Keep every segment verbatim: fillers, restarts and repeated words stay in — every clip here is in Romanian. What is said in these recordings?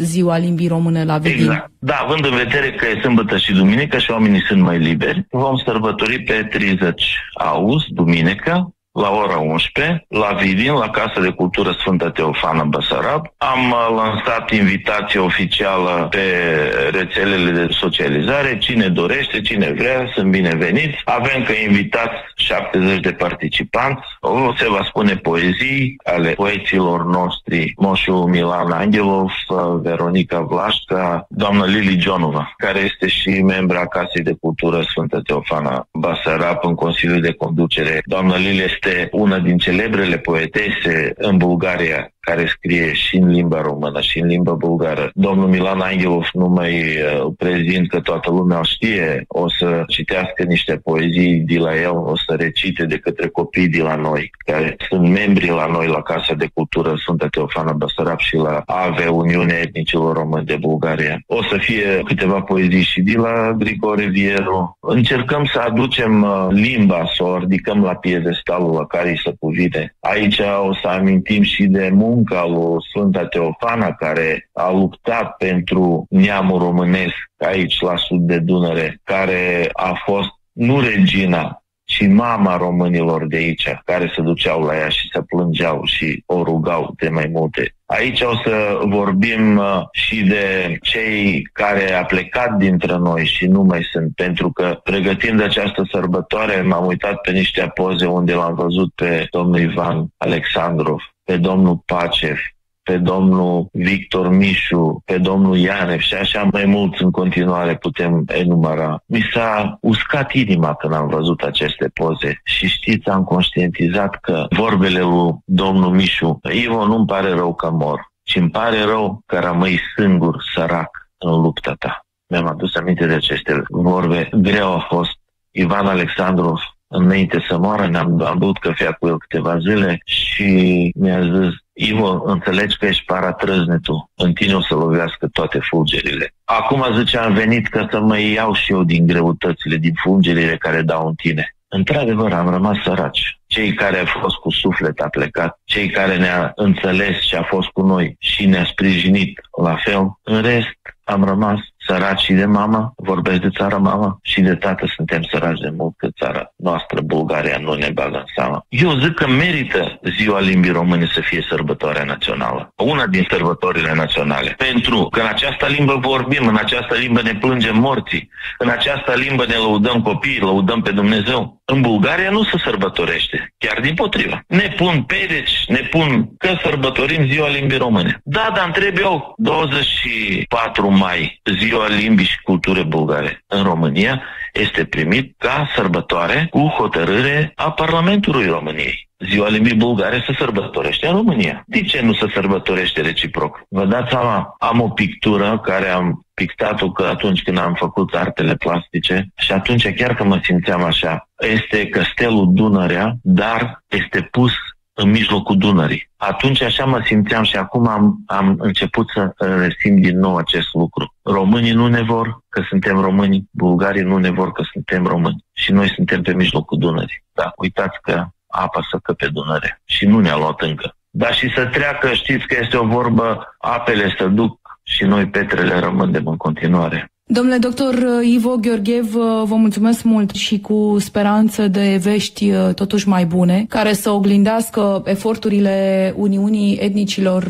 Ziua Limbii Române la Vidin. Exact. Da, având în vedere că e sâmbătă și duminică și oamenii sunt mai liberi, vom sărbători pe treizeci august, duminică, la ora unsprezece, la Vidin, la Casa de Cultură Sfânta Teofana Basarab. Am lansat invitație oficială pe rețelele de socializare. Cine dorește, cine vrea, sunt bineveniți. Avem ca invitați șaptezeci de participanți. O se va spune poezii ale poeților noștri, Moșu Milan Angelov, Veronica Vlașca, doamna Lili Gionova, care este și membra Casei de Cultură Sfânta Teofana Basarab în Consiliul de Conducere. Doamna Lili este una din celebrele poetese în Bulgaria, care scrie și în limba română și în limba bulgară. Domnul Milan Angelov, nu mai uh, prezint că toată lumea o știe, o să citească niște poezii de la el, o să recite de către copii de la noi, care sunt membri la noi la Casa de Cultură Sfânta Teofana Basarab și la A V E, Uniunea Etnicilor Români de Bulgaria. O să fie câteva poezii și de la Grigore Vieru. Încercăm să aducem uh, limba, să o ridicăm la piedestalul la care îi se cuvine. Aici o să amintim și de munca lui Sfânta Teofana, care a luptat pentru neamul românesc aici la sud de Dunăre, care a fost nu regina, ci mama românilor de aici, care se duceau la ea și se plângeau și o rugau de mai multe. Aici o să vorbim uh, și de cei care a plecat dintre noi și nu mai sunt, pentru că pregătind această sărbătoare m-am uitat pe niște poze unde l-am văzut pe domnul Ivan Alexandrov, pe domnul Pacev, pe domnul Victor Mișu, pe domnul Ianev și așa mai mulți în continuare putem enumera. Mi s-a uscat inima când am văzut aceste poze și știți, am conștientizat că vorbele lui domnul Mișu, Ivo, nu-mi pare rău că mor, ci îmi pare rău că rămâi singur, sărac, în lupta ta. Mi-am adus aminte de aceste vorbe. Greu a fost. Ivan Alexandrov, înainte să moară, ne-am am băut cafea cu el câteva zile și mi-a zis: Ivo, înțelegi că ești paratrăznetul, în tine o să lovească toate fulgerile. Acum, zice, am venit ca să mă iau și eu din greutățile, din fulgerile care dau în tine. Într-adevăr, am rămas săraci. Cei care au fost cu suflet a plecat, cei care ne-a înțeles și a fost cu noi și ne-a sprijinit la fel. În rest, am rămas săraci și de mama, vorbesc de țara mama, și de tată suntem săraci de mult, că țara noastră, Bulgaria, nu ne bagă în seamă. Eu zic că merită Ziua Limbii Române să fie sărbătoarea națională, una din sărbătorile naționale, pentru că în această limbă vorbim, în această limbă ne plângem morții, în această limbă ne lăudăm copiii, lăudăm pe Dumnezeu. În Bulgaria nu se sărbătorește, chiar dimpotrivă. Ne pun pereci, ne pun că sărbătorim Ziua Limbii Române. Da, dar întreb eu, douăzeci și patru mai, Ziua Limbii și Culturii Bulgare în România, este primit ca sărbătoare cu hotărâre a Parlamentului României. Ziua Limbii Bulgare se sărbătorește în România. De ce nu se sărbătorește reciproc? Vă dați seama, am o pictură care am pictat-o că atunci când am făcut artele plastice și atunci chiar că mă simțeam așa. Este Căstelul Dunărea, dar este pus în mijlocul Dunării. Atunci așa mă simțeam și acum am, am început să resimt din nou acest lucru. Românii nu ne vor că suntem români, bulgarii nu ne vor că suntem români și noi suntem pe mijlocul Dunării. Da, uitați că apa săcă pe Dunăre și nu ne-a luat încă. Dar și să treacă, știți că este o vorbă, apele să duc și noi petrele rămânem în continuare. Domnule doctor Ivo Gheorghev, vă mulțumesc mult și cu speranță de vești totuși mai bune, care să oglindească eforturile Uniunii Etnicilor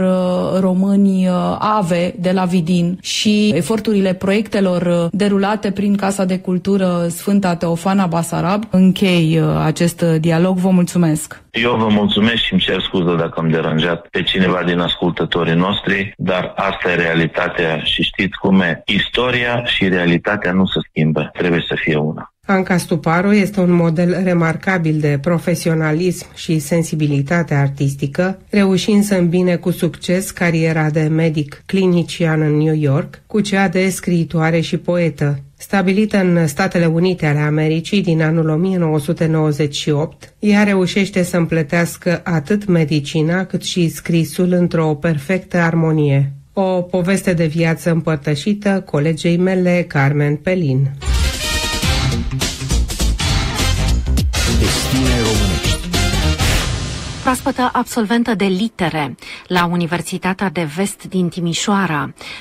Români A V E de la Vidin și eforturile proiectelor derulate prin Casa de Cultură Sfânta Teofana Basarab. Închei acest dialog. Vă mulțumesc. Eu vă mulțumesc și îmi cer scuze dacă am deranjat pe cineva din ascultătorii noștri, dar asta e realitatea și știți cum e. Istoria și realitatea nu se schimbă, trebuie să fie una. Anca Stuparu este un model remarcabil de profesionalism și sensibilitate artistică, reușind să îmbine cu succes cariera de medic clinician în New York cu cea de scriitoare și poetă. Stabilită în Statele Unite ale Americii din anul o mie nouă sute nouăzeci și opt, ea reușește să împletească atât medicina cât și scrisul într-o perfectă armonie. O poveste de viață împărtășită colegei mele, Carmen Pelin. Destine românești. Proaspătă absolventă de litere la Universitatea de Vest din Timișoara,